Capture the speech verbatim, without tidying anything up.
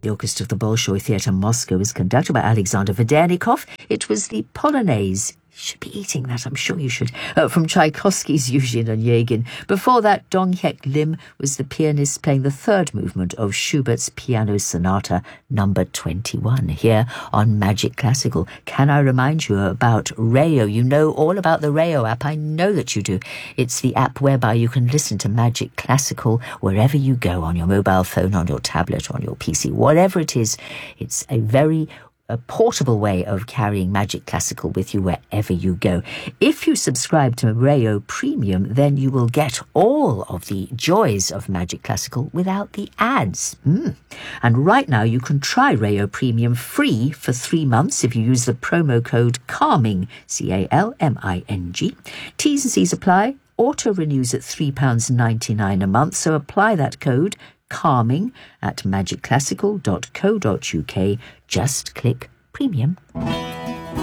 The Orchestra of the Bolshoi Theatre Moscow is conducted by Alexander Vedenikov. It was the Polonaise. You should be eating that, I'm sure you should. Uh, from Tchaikovsky's Eugene Onegin. Before that, Dong Hyek Lim was the pianist playing the third movement of Schubert's Piano Sonata number twenty-one here on Magic Classical. Can I remind you about Rayo? You know all about the Rayo app. I know that you do. It's the app whereby you can listen to Magic Classical wherever you go, on your mobile phone, on your tablet, on your P C, whatever it is. It's a very a portable way of carrying Magic Classical with you wherever you go. If you subscribe to Rayo Premium, then you will get all of the joys of Magic Classical without the ads. Mm. And right now you can try Rayo Premium free for three months if you use the promo code CALMING, C A L M I N G. T's and C's apply. Auto renews at three pounds ninety-nine a month, so apply that code CALMING at magic classical dot co dot uk. Just click premium.